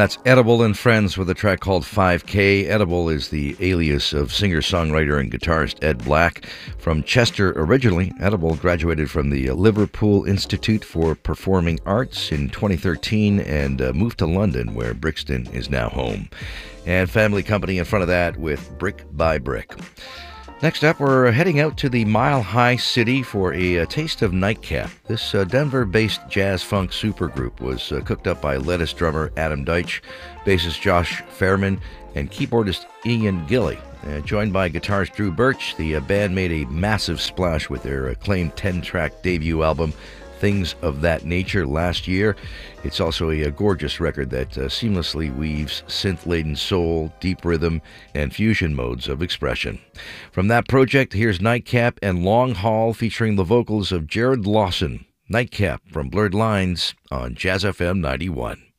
That's Edible and Friends with a track called 5K. Edible is the alias of singer-songwriter and guitarist Ed Black. From Chester originally, Edible graduated from the Liverpool Institute for Performing Arts in 2013 and moved to London, where Brixton is now home. And Family Company in front of that with Brick by Brick. Next up, we're heading out to the Mile High City for a taste of Nightcap. This Denver-based jazz-funk supergroup was cooked up by Lettuce drummer Adam Deitch, bassist Josh Fairman, and keyboardist Ian Gilly. Joined by guitarist Drew Birch, the band made a massive splash with their acclaimed 10-track debut album, Things of That Nature, last year. It's also a gorgeous record that seamlessly weaves synth-laden soul, deep rhythm, and fusion modes of expression. From that project, here's Nightcap and Long Haul featuring the vocals of Jared Lawson. Nightcap from Blurred Lines on Jazz FM 91.